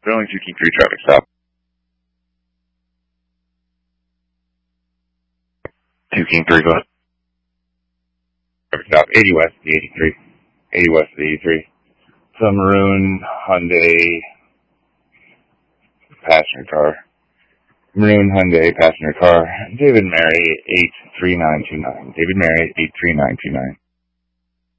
Sterling 2 King 3 traffic stop. 2 King 3, go ahead. Traffic stop, 80 west, the 83. 80 west, the 83. It's a maroon Hyundai passenger car. Maroon Hyundai passenger car. David Mary 83929. David Mary 83929.